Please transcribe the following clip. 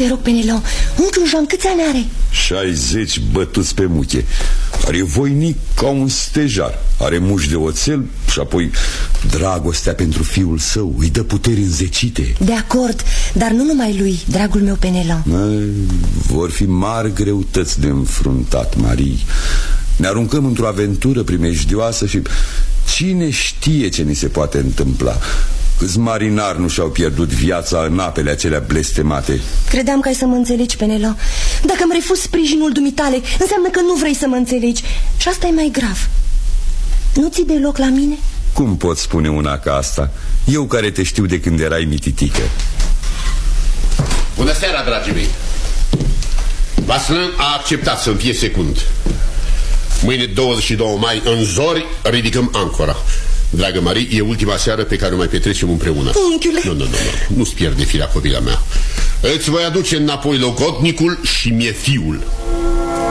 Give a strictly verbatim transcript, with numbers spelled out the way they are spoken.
te rog, Penelon. Unchiul Jean câți ani are? șaizeci bătuți pe muche. Are voinic ca un stejar. Are muși de oțel și apoi dragostea pentru fiul său îi dă puteri înzecite. De acord, dar nu numai lui, dragul meu Penelon. Vor fi mari greutăți de înfruntat, Marie. Ne aruncăm într-o aventură primejdioasă și cine știe ce ni se poate întâmpla. Câți marinari nu și-au pierdut viața în apele acelea blestemate. Credeam că ai să mă înțelegi, Penelon. Dacă îmi refuzi sprijinul dumitale, înseamnă că nu vrei să mă înțelegi. Și asta e mai grav. Nu ți de loc la mine? Cum pot spune una ca asta? Eu care te știu de când erai mititică. Bună seara, dragii mei. Vasselin a acceptat să-mi fie secund. Mâine douăzeci și doi mai, în zori, ridicăm ancora. Dragă Marie, e ultima seară pe care o mai petrecem împreună. Unchiule! Nu, nu, nu, nu, nu-ți pierde firea, copila mea. Îți voi aduce înapoi logotnicul și mie fiul.